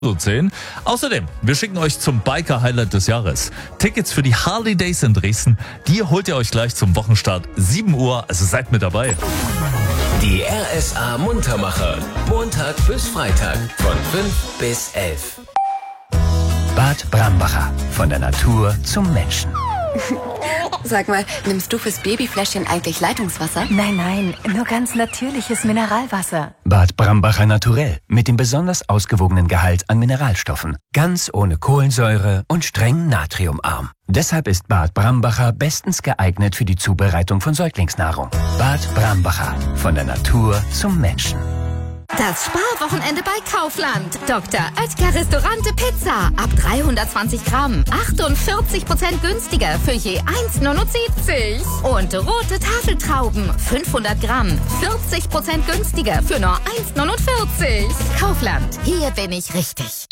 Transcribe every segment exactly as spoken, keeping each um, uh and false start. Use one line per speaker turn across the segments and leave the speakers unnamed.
zehn. Außerdem, wir schicken euch zum Biker-Highlight des Jahres. Tickets für die Harley Days in Dresden, die holt ihr euch gleich zum Wochenstart sieben Uhr, also seid mit dabei.
Die R S A Muntermacher, Montag bis Freitag von fünf bis elf.
Bad Brambacher, von der Natur zum Menschen.
Sag mal, nimmst du fürs Babyfläschchen eigentlich Leitungswasser?
Nein, nein, nur ganz natürliches Mineralwasser.
Bad Brambacher Naturell, mit dem besonders ausgewogenen Gehalt an Mineralstoffen. Ganz ohne Kohlensäure und streng natriumarm. Deshalb ist Bad Brambacher bestens geeignet für die Zubereitung von Säuglingsnahrung. Bad Brambacher, von der Natur zum Menschen.
Das Sparwochenende bei Kaufland. Doktor Oetker Restaurante Pizza. Ab dreihundertzwanzig Gramm. achtundvierzig Prozent günstiger für je eins Komma neunundsiebzig. Und rote Tafeltrauben. fünfhundert Gramm. vierzig Prozent günstiger für nur eins Komma neunundvierzig. Kaufland. Hier bin ich richtig.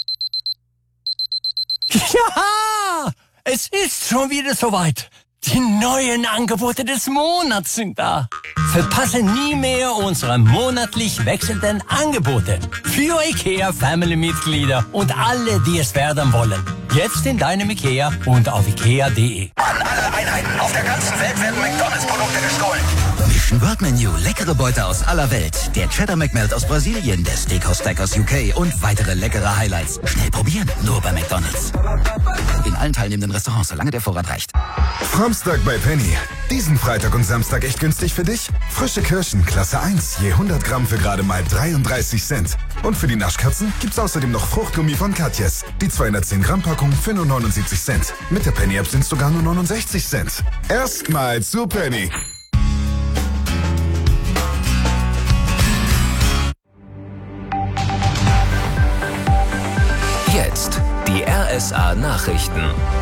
Ja! Es ist schon wieder soweit. Die neuen Angebote des Monats sind da. Verpasse nie mehr unsere monatlich wechselnden Angebote. Für IKEA Family-Mitglieder und alle, die es werden wollen. Jetzt in deinem IKEA und auf ikea punkt de.
An alle Einheiten auf der ganzen Welt werden McDonalds-Produkte gestohlen.
Mission World Menu, leckere Beute aus aller Welt. Der Cheddar McMelt aus Brasilien, der Steakhouse Stack aus U K und weitere leckere Highlights. Schnell probieren, nur bei McDonalds. In allen teilnehmenden Restaurants, solange der Vorrat reicht.
Samstag bei Penny. Diesen Freitag und Samstag echt günstig für dich? Frische Kirschen, Klasse eins, je hundert Gramm für gerade mal dreiunddreißig Cent. Und für die Naschkatzen gibt's außerdem noch Fruchtgummi von Katjes. Die zweihundertzehn Gramm Packung für nur neunundsiebzig Cent. Mit der Penny-App sind es sogar nur neunundsechzig Cent. Erstmal zu Penny.
Jetzt die R S A Nachrichten.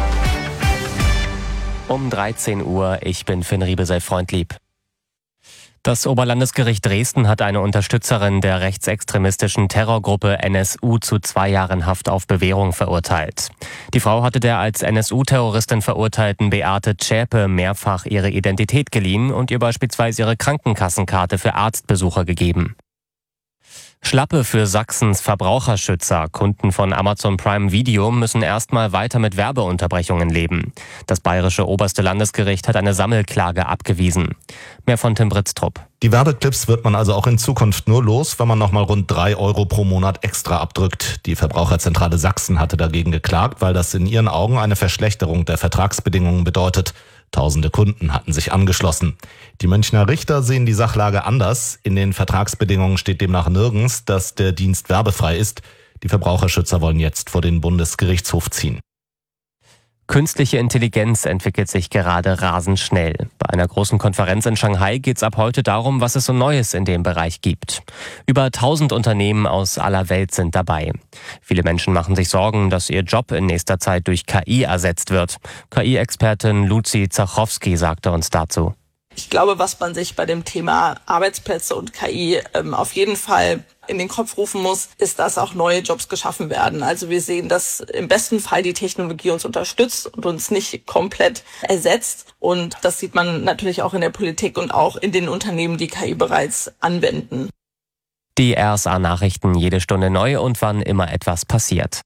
Um dreizehn Uhr, ich bin Finn Riebe, sei freundlieb. Das Oberlandesgericht Dresden hat eine Unterstützerin der rechtsextremistischen Terrorgruppe N S U zu zwei Jahren Haft auf Bewährung verurteilt. Die Frau hatte der als N S U-Terroristin verurteilten Beate Zschäpe mehrfach ihre Identität geliehen und ihr beispielsweise ihre Krankenkassenkarte für Arztbesuche gegeben. Schlappe für Sachsens Verbraucherschützer. Kunden von Amazon Prime Video müssen erstmal weiter mit Werbeunterbrechungen leben. Das bayerische oberste Landesgericht hat eine Sammelklage abgewiesen. Mehr von Tim Britztrup.
Die Werbeclips wird man also auch in Zukunft nur los, wenn man nochmal rund drei Euro pro Monat extra abdrückt. Die Verbraucherzentrale Sachsen hatte dagegen geklagt, weil das in ihren Augen eine Verschlechterung der Vertragsbedingungen bedeutet. Tausende Kunden hatten sich angeschlossen. Die Münchner Richter sehen die Sachlage anders. In den Vertragsbedingungen steht demnach nirgends, dass der Dienst werbefrei ist. Die Verbraucherschützer wollen jetzt vor den Bundesgerichtshof ziehen.
Künstliche Intelligenz entwickelt sich gerade rasend schnell. Bei einer großen Konferenz in Shanghai geht es ab heute darum, was es so Neues in dem Bereich gibt. Über tausend Unternehmen aus aller Welt sind dabei. Viele Menschen machen sich Sorgen, dass ihr Job in nächster Zeit durch K I ersetzt wird. K I-Expertin Lucy Zachowski sagte uns dazu.
Ich glaube, was man sich bei dem Thema Arbeitsplätze und K I ähm, auf jeden Fall in den Kopf rufen muss, ist, dass auch neue Jobs geschaffen werden. Also wir sehen, dass im besten Fall die Technologie uns unterstützt und uns nicht komplett ersetzt. Und das sieht man natürlich auch in der Politik und auch in den Unternehmen, die K I bereits anwenden.
Die R S A-Nachrichten jede Stunde neu und wann immer etwas passiert.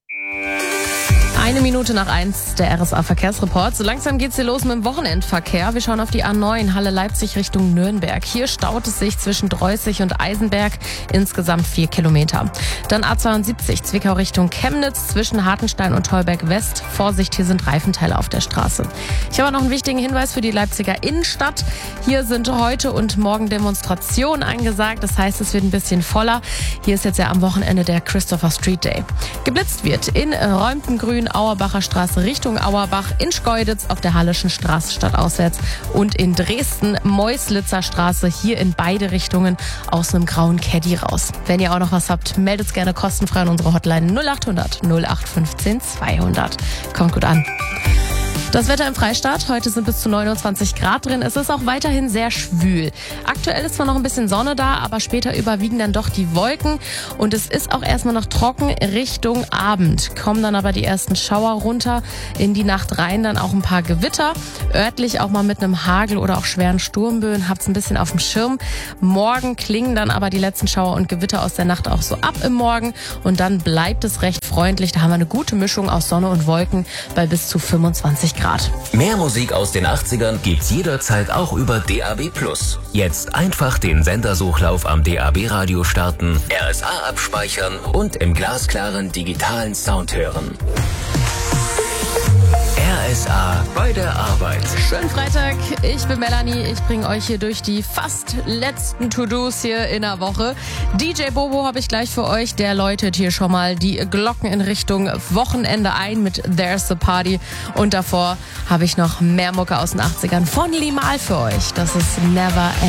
Eine Minute nach eins, der R S A-Verkehrsreport. So langsam geht's hier los mit dem Wochenendverkehr. Wir schauen auf die A neun, Halle-Leipzig Richtung Nürnberg. Hier staut es sich zwischen Dreußig und Eisenberg, insgesamt vier Kilometer. Dann A zweiundsiebzig, Zwickau Richtung Chemnitz, zwischen Hartenstein und Teuberg West. Vorsicht, hier sind Reifenteile auf der Straße. Ich habe noch einen wichtigen Hinweis für die Leipziger Innenstadt. Hier sind heute und morgen Demonstrationen angesagt. Das heißt, es wird ein bisschen voller. Hier ist jetzt ja am Wochenende der Christopher Street Day. Geblitzt wird in Räumtengrün, Auerbacher Straße Richtung Auerbach, in Schkeuditz auf der Hallischen Straße stadtauswärts und in Dresden Meuslitzer Straße, hier in beide Richtungen aus einem grauen Caddy raus. Wenn ihr auch noch was habt, meldet gerne kostenfrei an unsere Hotline null acht hundert null acht fünfzehn zweihundert. Kommt gut an. Das Wetter im Freistaat. Heute sind bis zu neunundzwanzig Grad drin. Es ist auch weiterhin sehr schwül. Aktuell ist zwar noch ein bisschen Sonne da, aber später überwiegen dann doch die Wolken. Und es ist auch erstmal noch trocken Richtung Abend. Kommen dann aber die ersten Schauer runter. In die Nacht rein dann auch ein paar Gewitter. Örtlich auch mal mit einem Hagel oder auch schweren Sturmböen. Habt's ein bisschen auf dem Schirm. Morgen klingen dann aber die letzten Schauer und Gewitter aus der Nacht auch so ab im Morgen. Und dann bleibt es recht freundlich. Da haben wir eine gute Mischung aus Sonne und Wolken bei bis zu fünfundzwanzig Grad.
Mehr Musik aus den achtzigern gibt's jederzeit auch über D A B plus. Jetzt einfach den Sendersuchlauf am D A B-Radio starten, R S A abspeichern und im glasklaren digitalen Sound hören. R S A bei der Arbeit.
Schönen Freitag, ich bin Melanie. Ich bringe euch hier durch die fast letzten To-Dos hier in der Woche. D J Bobo habe ich gleich für euch. Der läutet hier schon mal die Glocken in Richtung Wochenende ein mit There's the Party. Und davor habe ich noch mehr Mucke aus den achtzigern von Limahl für euch. Das ist Never End.